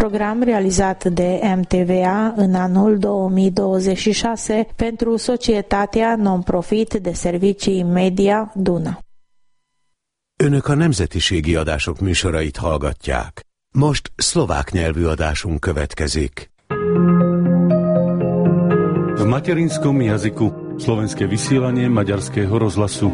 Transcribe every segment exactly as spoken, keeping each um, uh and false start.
program realizat de M T V A în anul două mii douăzeci și șase pentru societatea non-profit de servicii media Duna. Önök a nemzetiségi adások műsorait hallgatják. Most szlovák nyelvű adásunk következik. V materinskom jazyku slovenské vysielanie Maďarského rozhlasu.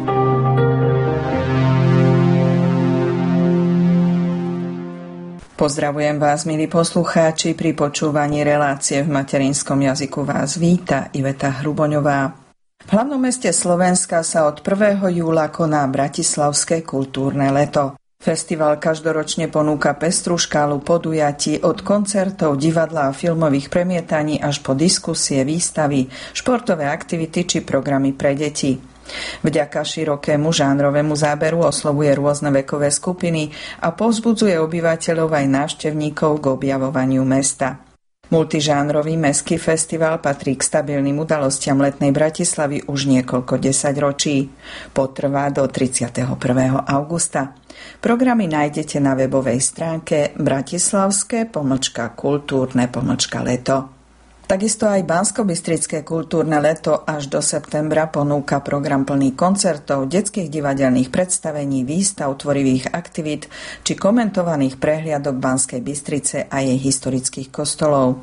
Pozdravujem vás, milí poslucháči, pri počúvaní relácie v materinskom jazyku vás víta Iveta Hruboňová. V hlavnom meste Slovenska sa od prvého júla koná Bratislavské kultúrne leto. Festival každoročne ponúka pestrú škálu podujatí od koncertov, divadla a filmových premietaní až po diskusie, výstavy, športové aktivity či programy pre deti. Vďaka širokému žánrovému záberu oslovuje rôzne vekové skupiny a povzbudzuje obyvateľov aj návštevníkov k objavovaniu mesta. Multižánrový mestský festival patrí k stabilným udalostiam letnej Bratislavy už niekoľko desaťročí. Potrvá do tridsiateho prvého augusta. Programy nájdete na webovej stránke bratislavské pomlčka kultúrne pomlčka leto. Takisto aj Banskobystrické kultúrne leto až do septembra ponúka program plný koncertov, detských divadelných predstavení, výstav, tvorivých aktivít či komentovaných prehliadok Banskej Bystrice a jej historických kostolov.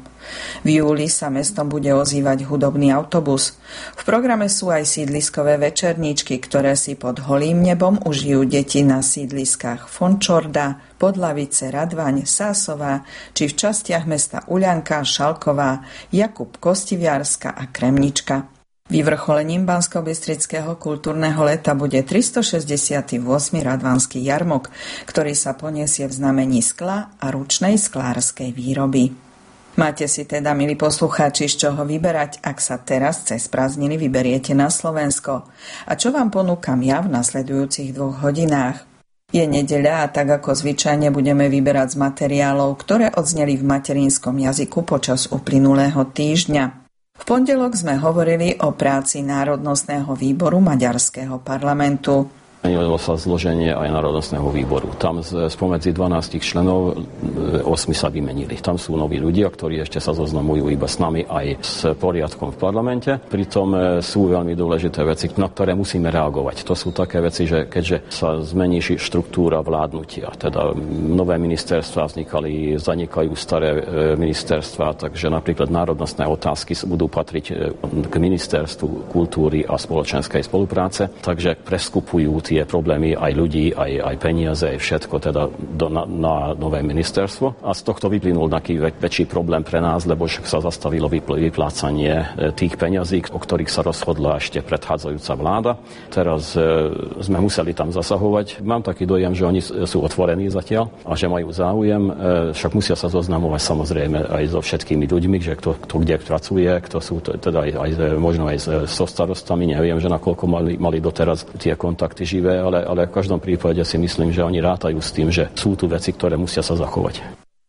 V júli sa mestom bude ozývať hudobný autobus. V programe sú aj sídliskové večerníčky, ktoré si pod holým nebom užijú deti na sídliskách Fončorda, Podlavice, Radvaň, Sásová či v častiach mesta Uľanka, Šalková, Jakub Kostiviarska a Kremnička. Vyvrcholením Banskobystrického kultúrneho leta bude tristošesťdesiaty ôsmy radvanský jarmok, ktorý sa poniesie v znamení skla a ručnej sklárskej výroby. Máte si teda, milí poslucháči, z čoho vyberať, ak sa teraz cez prázdniny vyberiete na Slovensko. A čo vám ponúkam ja v nasledujúcich dvoch hodinách? Je nedeľa a tak ako zvyčajne budeme vyberať z materiálov, ktoré odzneli v materinskom jazyku počas uplynulého týždňa. V pondelok sme hovorili o práci Národnostného výboru Maďarského parlamentu. Menilo sa zloženie aj Národnostného výboru. Tam spomedzi dvanástich členov osmi sa vymenili. Tam sú noví ľudia, ktorí ešte sa zoznamujú iba s nami aj s poriadkom v parlamente. Pritom sú veľmi dôležité veci, na ktoré musíme reagovať. To sú také veci, že keďže sa zmení štruktúra vládnutia, teda nové ministerstvá vznikali, zanikajú staré ministerstvá, takže napríklad národnostné otázky budú patriť k ministerstvu kultúry a spoločenskej spolupráce, takže preskupujú tie problémy aj ľudí, aj, aj peniaze, aj všetko teda do, na, na nové ministerstvo. A z tohto vyplynul taký väč, väčší problém pre nás, lebo sa zastavilo vypl- vyplácanie tých peňazí, o ktorých sa rozhodla ešte predchádzajúca vláda. Teraz e, sme museli tam zasahovať. Mám taký dojem, že oni sú otvorení zatiaľ a že majú záujem. E, však musia sa zoznamovať samozrejme aj so všetkými ľuďmi, že kto, kto kde pracuje, kto sú teda aj, aj možno aj so starostami. Neviem, že nakoľko mali, mali doteraz tie kontakty živé. Ale, ale v každom prípade si myslím, že oni rátajú s tým, že sú tu veci, ktoré musia sa zachovať.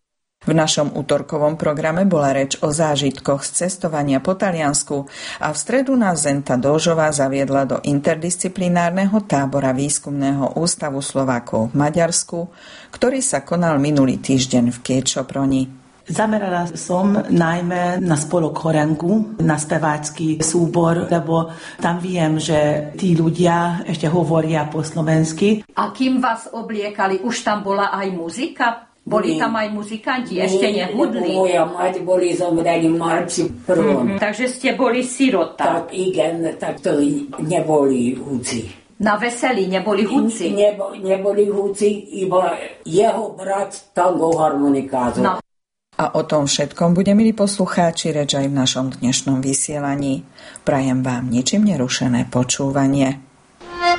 V našom útorkovom programe bola reč o zážitkoch z cestovania po Taliansku a v stredu nás Zenta Dóžová zaviedla do interdisciplinárneho tábora Výskumného ústavu Slovákov v Maďarsku, ktorý sa konal minulý týždeň v Kéčoproni. Zamerala som najmä na spolok Horengu, na spevácky súbor, lebo tam viem, že tí ľudia ešte hovoria po slovensky. A kým vás obliekali, už tam bola aj muzika? Boli tam aj muzikanti, ešte nehudli? Moja mať boli zomreli v marci prvom. Mm-hmm, takže ste boli sirota. Tak igen, tak to neboli húci. Na veselí neboli húci? Nebo, neboli húci, iba jeho brat tango harmonikátor. No. A o tom všetkom bude, milí poslucháči, reč aj v našom dnešnom vysielaní. Prajem vám ničím nerušené počúvanie.